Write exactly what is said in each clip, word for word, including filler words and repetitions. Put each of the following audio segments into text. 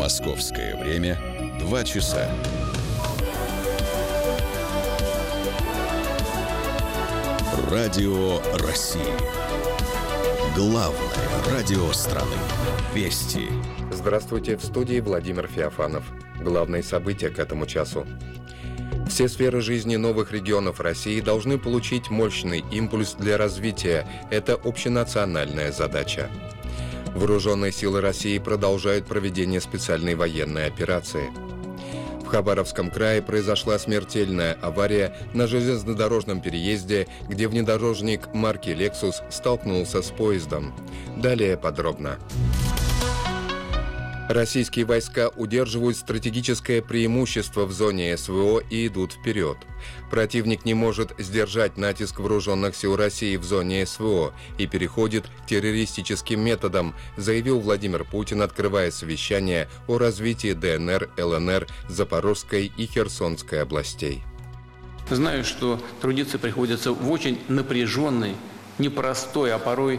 Московское время два часа. Радио России. Главное радио страны. Вести. Здравствуйте, в студии Владимир Феофанов. Главные события к этому часу. Все сферы жизни новых регионов России должны получить мощный импульс для развития. Это общенациональная задача. Вооруженные силы России продолжают проведение специальной военной операции. В Хабаровском крае произошла смертельная авария на железнодорожном переезде, где внедорожник марки Lexus столкнулся с поездом. Далее подробно. Российские войска удерживают стратегическое преимущество в зоне СВО и идут вперед. Противник не может сдержать натиск вооруженных сил России в зоне СВО и переходит к террористическим методам, заявил Владимир Путин, открывая совещание о развитии ДНР, ЛНР, Запорожской и Херсонской областей. Знаю, что трудиться приходится в очень напряженной, непростой, а порой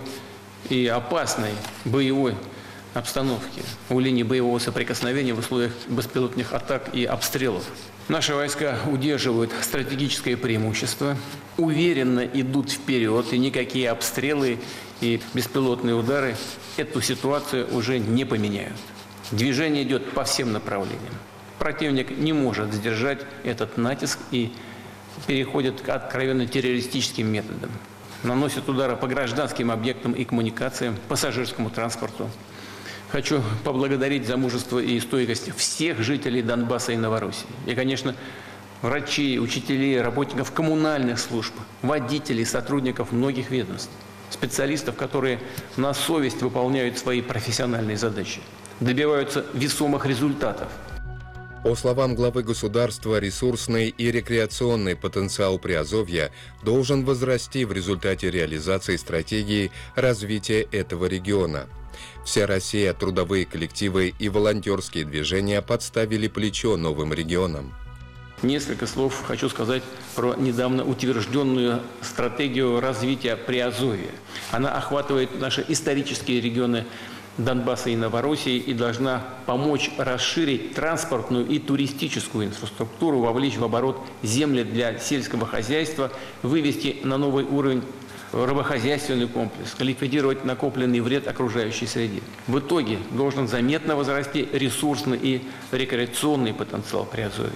и опасной боевой обстановки, у линии боевого соприкосновения в условиях беспилотных атак и обстрелов. Наши войска удерживают стратегическое преимущество, уверенно идут вперед, и никакие обстрелы и беспилотные удары эту ситуацию уже не поменяют. Движение идет по всем направлениям. Противник не может сдержать этот натиск и переходит к откровенно террористическим методам. Наносит удары по гражданским объектам и коммуникациям, пассажирскому транспорту. Хочу поблагодарить за мужество и стойкость всех жителей Донбасса и Новороссии. И, конечно, врачей, учителей, работников коммунальных служб, водителей, сотрудников многих ведомств, специалистов, которые на совесть выполняют свои профессиональные задачи, добиваются весомых результатов. По словам главы государства, ресурсный и рекреационный потенциал Приазовья должен возрасти в результате реализации стратегии развития этого региона. Вся Россия, трудовые коллективы и волонтерские движения подставили плечо новым регионам. Несколько слов хочу сказать про недавно утвержденную стратегию развития Приазовья. Она охватывает наши исторические регионы Донбасса и Новороссии и должна помочь расширить транспортную и туристическую инфраструктуру, вовлечь в оборот земли для сельского хозяйства, вывести на новый уровень рыбохозяйственный комплекс, ликвидировать накопленный вред окружающей среде. В итоге должен заметно возрасти ресурсный и рекреационный потенциал Приазовья.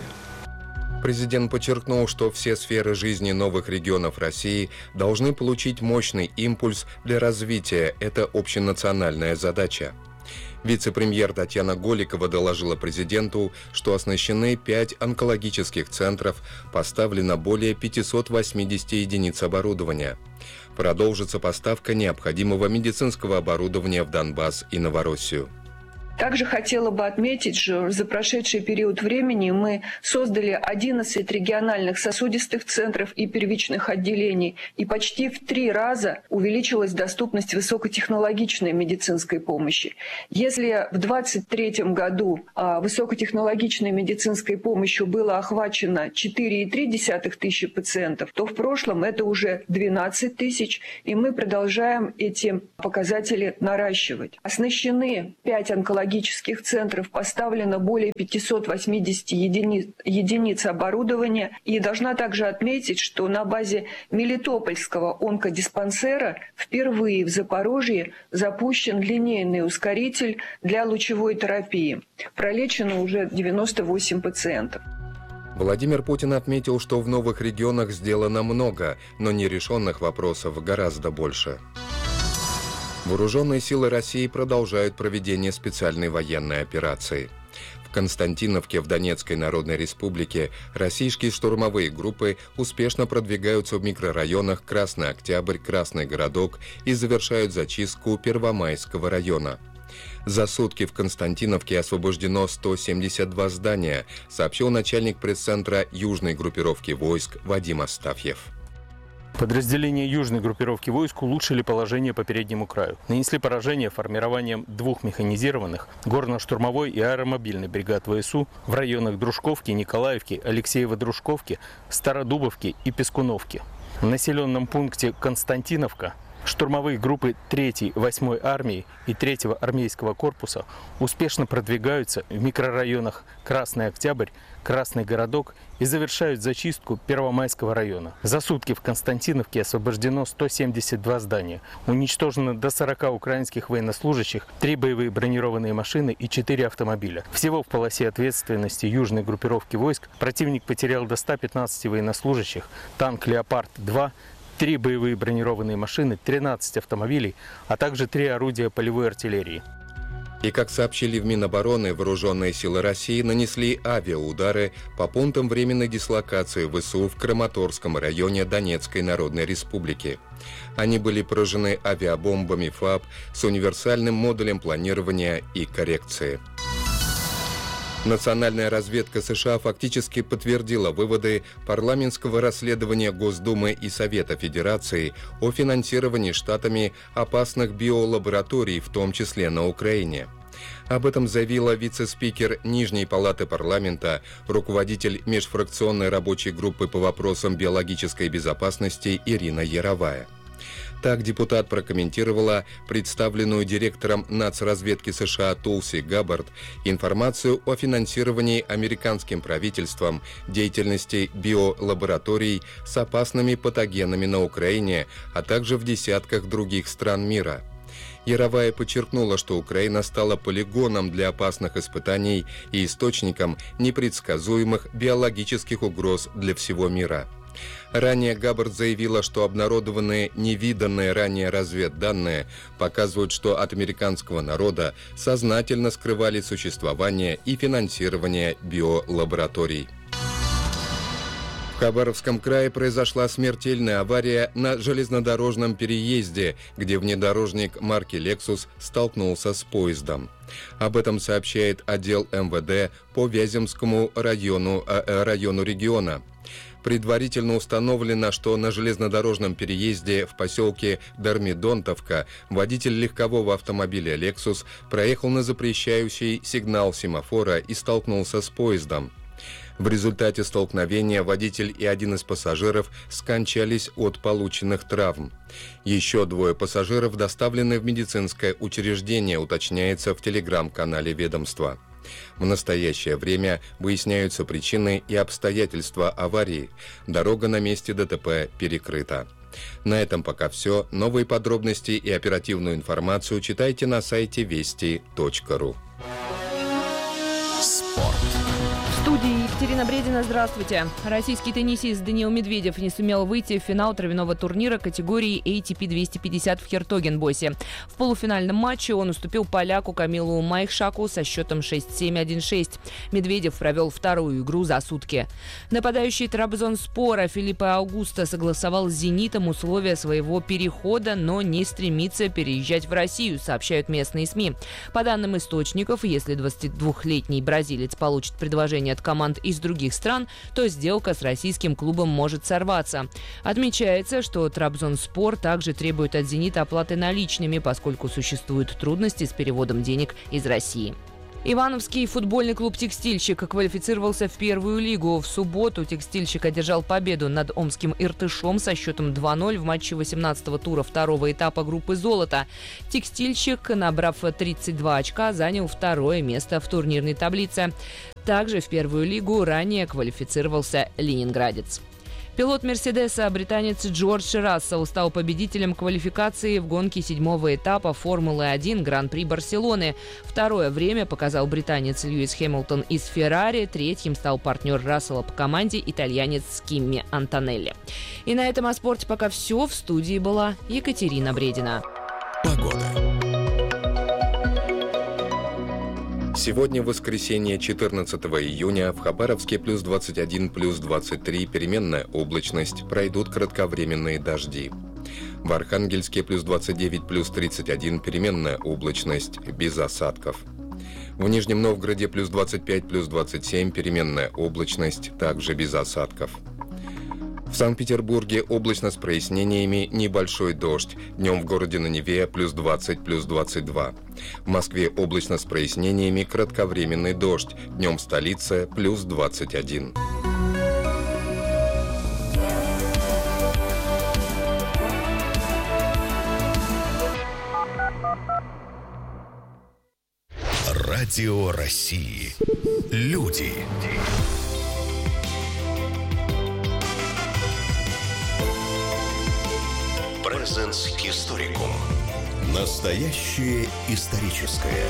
Президент подчеркнул, что все сферы жизни новых регионов России должны получить мощный импульс для развития. Это общенациональная задача. Вице-премьер Татьяна Голикова доложила президенту, что оснащены пять онкологических центров, поставлено более пятьсот восемьдесят единиц оборудования. Продолжится поставка необходимого медицинского оборудования в Донбасс и Новороссию. Также хотела бы отметить, что за прошедший период времени мы создали одиннадцать региональных сосудистых центров и первичных отделений, и почти в три раза увеличилась доступность высокотехнологичной медицинской помощи. Если в две тысячи двадцать третьем году а, высокотехнологичной медицинской помощью было охвачено четыре целых три десятых тысячи пациентов, то в прошлом это уже двенадцать тысяч, и мы продолжаем эти показатели наращивать. Оснащены пять онкологических центров, поставлено более пятьсот восемьдесят единиц, единиц оборудования. И должна также отметить, что на базе Мелитопольского онкодиспансера впервые в Запорожье запущен линейный ускоритель для лучевой терапии. Пролечено уже девяносто восемь пациентов. Владимир Путин отметил, что в новых регионах сделано много, но нерешенных вопросов гораздо больше. Вооруженные силы России продолжают проведение специальной военной операции. В Константиновке в Донецкой Народной Республике российские штурмовые группы успешно продвигаются в микрорайонах Красный Октябрь, Красный Городок и завершают зачистку Первомайского района. За сутки в Константиновке освобождено сто семьдесят два здания, сообщил начальник пресс-центра Южной группировки войск Вадим Астафьев. Подразделения южной группировки войск улучшили положение по переднему краю. Нанесли поражение формированием двух механизированных горно-штурмовой и аэромобильной бригад ВСУ в районах Дружковки, Николаевки, Алексеево-Дружковки, Стародубовки и Пескуновки. В населенном пункте Константиновка Штурмовые группы третьей, восьмой армии и третьего армейского корпуса успешно продвигаются в микрорайонах Красный Октябрь, Красный Городок и завершают зачистку Первомайского района. За сутки в Константиновке освобождено сто семьдесят два здания. Уничтожено до сорока украинских военнослужащих, три боевые бронированные машины и четыре автомобиля. Всего в полосе ответственности южной группировки войск противник потерял до ста пятнадцати военнослужащих, танк «Леопард-два», три боевые бронированные машины, тринадцать автомобилей, а также три орудия полевой артиллерии. И, как сообщили в Минобороны, вооруженные силы России нанесли авиаудары по пунктам временной дислокации ВСУ в Краматорском районе Донецкой Народной Республики. Они были поражены авиабомбами ФАБ с универсальным модулем планирования и коррекции. Национальная разведка США фактически подтвердила выводы парламентского расследования Госдумы и Совета Федерации о финансировании штатами опасных биолабораторий, в том числе на Украине. Об этом заявила вице-спикер Нижней палаты парламента, руководитель межфракционной рабочей группы по вопросам биологической безопасности Ирина Яровая. Так депутат прокомментировала представленную директором нацразведки США Тулси Габбард информацию о финансировании американским правительством деятельности биолабораторий с опасными патогенами на Украине, а также в десятках других стран мира. Яровая подчеркнула, что Украина стала полигоном для опасных испытаний и источником непредсказуемых биологических угроз для всего мира. Ранее Габбард заявила, что обнародованные невиданные ранее разведданные показывают, что от американского народа сознательно скрывали существование и финансирование биолабораторий. В Хабаровском крае произошла смертельная авария на железнодорожном переезде, где внедорожник марки «Лексус» столкнулся с поездом. Об этом сообщает отдел эм вэ дэ по Вяземскому району, э, району региона. Предварительно установлено, что на железнодорожном переезде в поселке Дармидонтовка водитель легкового автомобиля «Лексус» проехал на запрещающий сигнал семафора и столкнулся с поездом. В результате столкновения водитель и один из пассажиров скончались от полученных травм. Еще двое пассажиров доставлены в медицинское учреждение, уточняется в телеграм-канале ведомства. В настоящее время выясняются причины и обстоятельства аварии. Дорога на месте дэ тэ пэ перекрыта. На этом пока все. Новые подробности и оперативную информацию читайте на сайте вести точка ру. Спорт. В студии Екатерина Бредина. Здравствуйте. Российский теннисист Даниил Медведев не сумел выйти в финал травяного турнира категории эй ти пи двести пятьдесят в Хертогенбоссе. В полуфинальном матче он уступил поляку Камилу Майхшаку со счетом шесть семь один шесть. Медведев провел вторую игру за сутки. Нападающий Трабзонспора Филиппе Аугусто согласовал с «Зенитом» условия своего перехода, но не стремится переезжать в Россию, сообщают местные СМИ. По данным источников, если двадцатидвухлетний бразилец получит предложение от команд из других стран, то сделка с российским клубом может сорваться. Отмечается, что Трабзонспор также требует от «Зенита» оплаты наличными, поскольку существуют трудности с переводом денег из России. Ивановский футбольный клуб «Текстильщик» квалифицировался в первую лигу. В субботу «Текстильщик» одержал победу над омским «Иртышом» со счетом два ноль в матче восемнадцатого тура второго этапа группы «Золото». «Текстильщик», набрав тридцать два очка, занял второе место в турнирной таблице. Также в первую лигу ранее квалифицировался ленинградец. Пилот «Мерседеса», британец Джордж Рассел, стал победителем квалификации в гонке седьмого этапа Формулы-один Гран-при Барселоны. Второе время показал британец Льюис Хэмилтон из «Феррари», третьим стал партнер Рассела по команде итальянец Кимми Антонелли. И на этом о спорте пока все. В студии была Екатерина Бредина. Погода. Сегодня, воскресенье, четырнадцатого июня, в Хабаровске плюс двадцать один, плюс двадцать три, переменная облачность, пройдут кратковременные дожди. В Архангельске плюс двадцать девять, плюс тридцать один, переменная облачность, без осадков. В Нижнем Новгороде плюс двадцать пять, плюс двадцать семь, переменная облачность, также без осадков. В Санкт-Петербурге облачно с прояснениями, небольшой дождь. Днем в городе на Неве плюс двадцать, плюс двадцать два. В Москве облачно с прояснениями, кратковременный дождь. Днем в столице плюс двадцать один. Радио России. Люди. Presens Historicum. Настоящее историческое.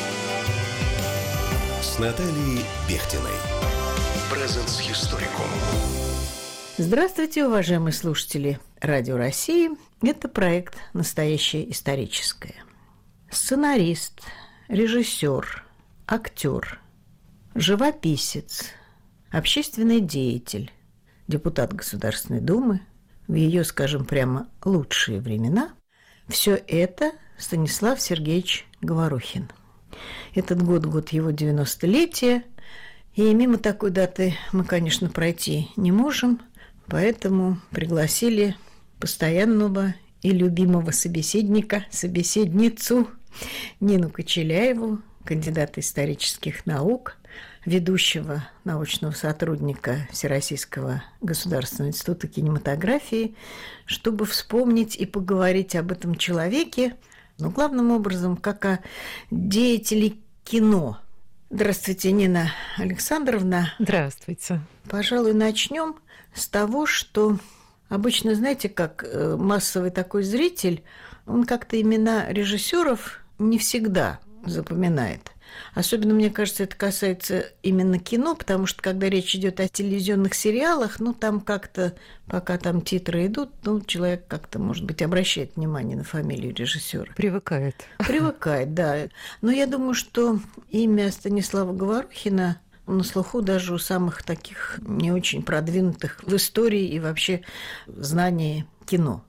С Натальей Бехтиной. Presens Historicum. Здравствуйте, уважаемые слушатели Радио России. Это проект «Настоящее историческое». Сценарист, режиссер, актер, живописец, общественный деятель, депутат Государственной Думы в ее, скажем прямо, лучшие времена – все это Станислав Сергеевич Говорухин. Этот год – год его девяностолетия, и мимо такой даты мы, конечно, пройти не можем, поэтому пригласили постоянного и любимого собеседника, собеседницу Нину Кочеляеву, кандидата исторических наук, ведущего научного сотрудника Всероссийского государственного института кинематографии, чтобы вспомнить и поговорить об этом человеке, но главным образом как о деятеле кино. Здравствуйте, Нина Александровна. Здравствуйте. Пожалуй, начнем с того, что обычно, знаете, как массовый такой зритель, он как-то имена режиссеров не всегда запоминает. Особенно, мне кажется, это касается именно кино, потому что, когда речь идет о телевизионных сериалах, ну, там как-то, пока там титры идут, ну, человек как-то, может быть, обращает внимание на фамилию режиссера. Привыкает. Привыкает, да. Но я думаю, что имя Станислава Говорухина на слуху даже у самых таких не очень продвинутых в истории и вообще в знании кино.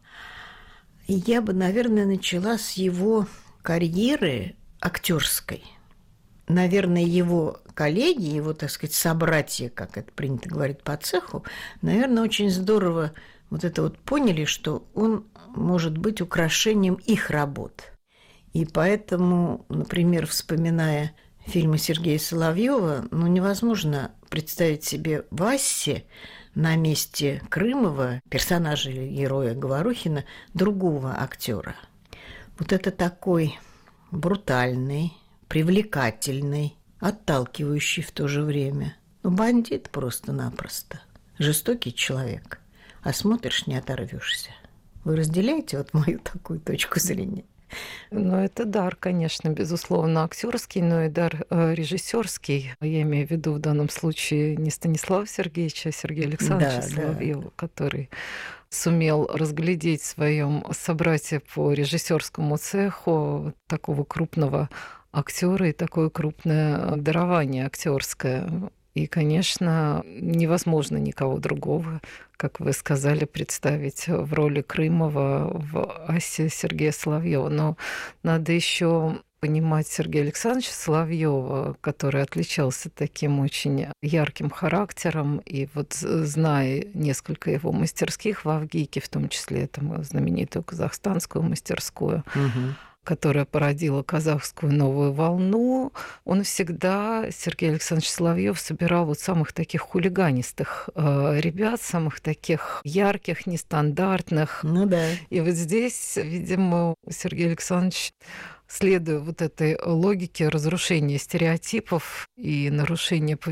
И я бы, наверное, начала с его карьеры актерской. Наверное, его коллеги, его, так сказать, собратья, как это принято говорить по цеху, наверное, очень здорово вот это вот поняли, что он может быть украшением их работ. И поэтому, например, вспоминая фильмы Сергея Соловьева, ну, невозможно представить себе в Ассе на месте Крымова, персонажа или героя Говорухина, другого актера. Вот это такой брутальный, привлекательный, отталкивающий в то же время. Ну, бандит просто-напросто. Жестокий человек. А смотришь, не оторвешься. Вы разделяете вот мою такую точку зрения? Ну, это дар, конечно, безусловно, актерский, но и дар режиссерский. Я имею в виду в данном случае не Станислава Сергеевича, а Сергея Александровича да, Соловьева, да. который сумел разглядеть в своем собрате по режиссерскому цеху такого крупного актера и такое крупное дарование актерское. И, конечно, невозможно никого другого, как вы сказали, представить в роли Крымова в Асе Сергея Соловьева. Но надо еще понимать Сергея Александровича Соловьева, который отличался таким очень ярким характером. И вот зная несколько его мастерских в Авгике, в том числе там, знаменитую казахстанскую мастерскую, угу. которая породила казахскую новую волну, он всегда, Сергей Александрович Соловьев, собирал вот самых таких хулиганистых э, ребят, самых таких ярких, нестандартных. Ну да. И вот здесь, видимо, Сергей Александрович, следуя вот этой логике разрушения стереотипов и нарушения поведения,